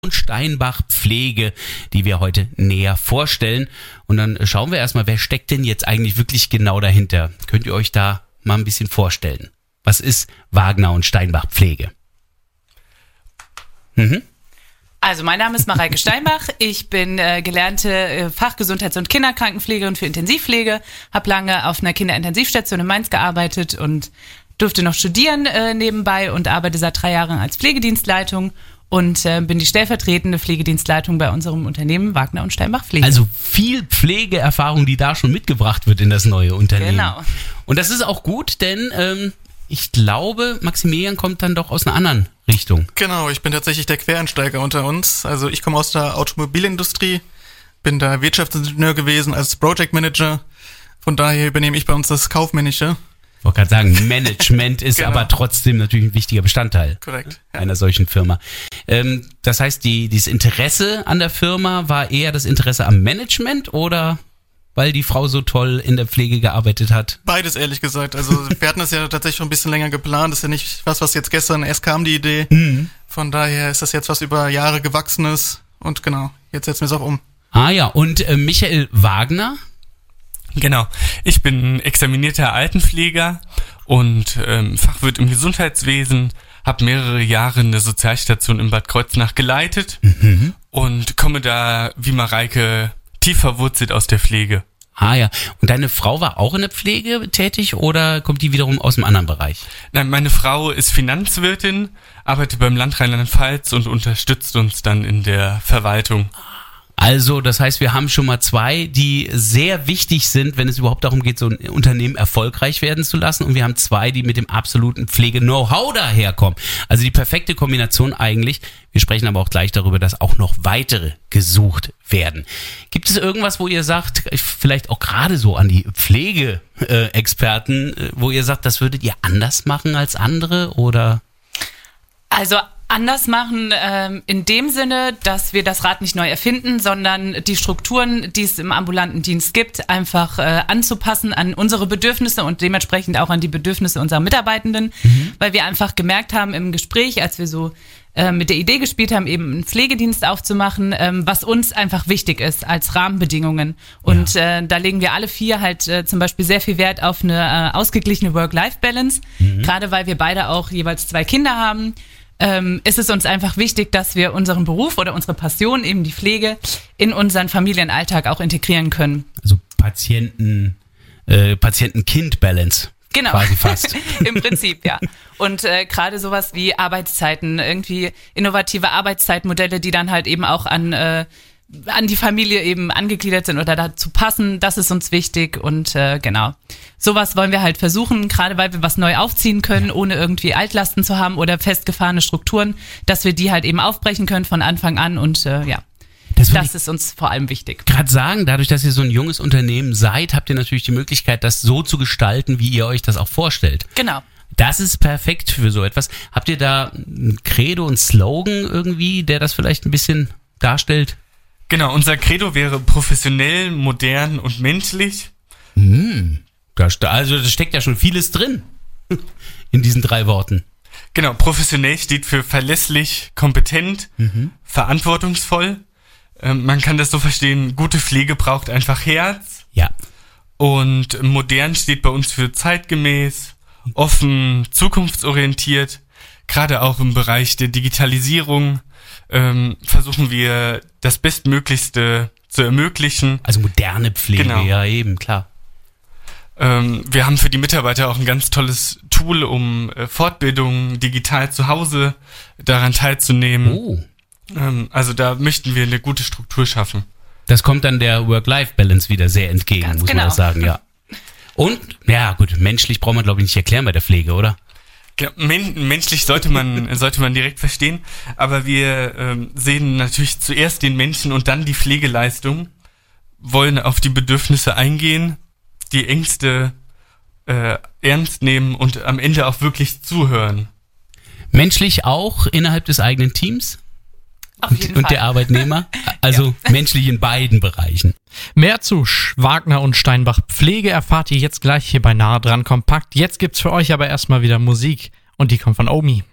und Steinbach Pflege, die wir heute näher vorstellen. Und dann schauen wir erstmal, wer steckt denn jetzt eigentlich wirklich genau dahinter? Könnt ihr euch da mal ein bisschen vorstellen? Was ist Wagner und Steinbach Pflege? Also mein Name ist Mareike Steinbach, ich bin gelernte Fachgesundheits- und Kinderkrankenpflegerin für Intensivpflege, habe lange auf einer Kinderintensivstation in Mainz gearbeitet und durfte noch studieren nebenbei und arbeite seit 3 Jahren als Pflegedienstleitung und bin die stellvertretende Pflegedienstleitung bei unserem Unternehmen Wagner und Steinbach Pflege. Also viel Pflegeerfahrung, die da schon mitgebracht wird in das neue Unternehmen. Genau. Und das ist auch gut, denn ich glaube, Maximilian kommt dann doch aus einer anderen Richtung. Genau, ich bin tatsächlich der Quereinsteiger unter uns. Also ich komme aus der Automobilindustrie, bin da Wirtschaftsingenieur gewesen als Project Manager. Von daher übernehme ich bei uns das Kaufmännische. Ich wollte gerade sagen, Management ist Genau. aber trotzdem natürlich ein wichtiger Bestandteil Korrekt. Ja. einer solchen Firma. Das heißt, dieses Interesse an der Firma war eher das Interesse am Management oder weil die Frau so toll in der Pflege gearbeitet hat? Beides, ehrlich gesagt. Also wir hatten das ja tatsächlich schon ein bisschen länger geplant. Das ist ja nicht was jetzt gestern erst kam, die Idee. Von daher ist das jetzt was über Jahre gewachsen ist. Und genau, jetzt setzen wir es auch um. Ah ja, und Michael Wagner? Genau, ich bin examinierter Altenpfleger und Fachwirt im Gesundheitswesen, habe mehrere Jahre eine Sozialstation in Bad Kreuznach geleitet und komme da, wie Mareike, tief verwurzelt aus der Pflege. Ah ja, und deine Frau war auch in der Pflege tätig oder kommt die wiederum aus einem anderen Bereich? Nein, meine Frau ist Finanzwirtin, arbeitet beim Land Rheinland-Pfalz und unterstützt uns dann in der Verwaltung. Also, das heißt, wir haben schon mal 2, die sehr wichtig sind, wenn es überhaupt darum geht, so ein Unternehmen erfolgreich werden zu lassen. Und wir haben 2, die mit dem absoluten Pflege-Know-how daherkommen. Also die perfekte Kombination eigentlich. Wir sprechen aber auch gleich darüber, dass auch noch weitere gesucht werden. Gibt es irgendwas, wo ihr sagt, vielleicht auch gerade so an die Pflegeexperten, wo ihr sagt, das würdet ihr anders machen als andere oder? Also anders machen in dem Sinne, dass wir das Rad nicht neu erfinden, sondern die Strukturen, die es im ambulanten Dienst gibt, einfach anzupassen an unsere Bedürfnisse und dementsprechend auch an die Bedürfnisse unserer Mitarbeitenden, weil wir einfach gemerkt haben im Gespräch, als wir so mit der Idee gespielt haben, eben einen Pflegedienst aufzumachen, was uns einfach wichtig ist als Rahmenbedingungen. Und da legen wir alle 4 halt zum Beispiel sehr viel Wert auf eine ausgeglichene Work-Life-Balance, gerade weil wir beide auch jeweils 2 Kinder haben. Ist es uns einfach wichtig, dass wir unseren Beruf oder unsere Passion, eben die Pflege, in unseren Familienalltag auch integrieren können. Also Patient-Kind-Balance. Genau, quasi fast. Im Prinzip, ja. Und gerade sowas wie Arbeitszeiten, irgendwie innovative Arbeitszeitmodelle, die dann halt eben auch an die Familie eben angegliedert sind oder dazu passen, das ist uns wichtig und genau. Sowas wollen wir halt versuchen, gerade weil wir was neu aufziehen können, ohne irgendwie Altlasten zu haben oder festgefahrene Strukturen, dass wir die halt eben aufbrechen können von Anfang an und ja. Das ist uns vor allem wichtig. Gerade sagen, dadurch, dass ihr so ein junges Unternehmen seid, habt ihr natürlich die Möglichkeit, das so zu gestalten, wie ihr euch das auch vorstellt. Genau. Das ist perfekt für so etwas. Habt ihr da ein Credo, einen Slogan irgendwie, der das vielleicht ein bisschen darstellt? Genau, unser Credo wäre professionell, modern und menschlich. Also da steckt ja schon vieles drin in diesen 3 Worten. Genau, professionell steht für verlässlich, kompetent, verantwortungsvoll. Man kann das so verstehen, gute Pflege braucht einfach Herz. Ja. Und modern steht bei uns für zeitgemäß, offen, zukunftsorientiert. Gerade auch im Bereich der Digitalisierung versuchen wir das Bestmöglichste zu ermöglichen. Also moderne Pflege, Genau. Ja eben, klar. Wir haben für die Mitarbeiter auch ein ganz tolles Tool, um Fortbildungen digital zu Hause daran teilzunehmen. Oh. Also da möchten wir eine gute Struktur schaffen. Das kommt dann der Work-Life-Balance wieder sehr entgegen, Ganz muss genau. man das sagen, ja. Und, ja gut, menschlich braucht man glaube ich nicht erklären bei der Pflege, oder? Genau, menschlich sollte man direkt verstehen, aber wir sehen natürlich zuerst den Menschen und dann die Pflegeleistung, wollen auf die Bedürfnisse eingehen, die Ängste ernst nehmen und am Ende auch wirklich zuhören. Menschlich auch innerhalb des eigenen Teams? Auf jeden Und Fall. der Arbeitnehmer? Also menschlich in beiden Bereichen. Mehr zu Wagner und Steinbach Pflege erfahrt ihr jetzt gleich hier bei Nah dran kompakt. Jetzt gibt's für euch aber erstmal wieder Musik und die kommt von Omi.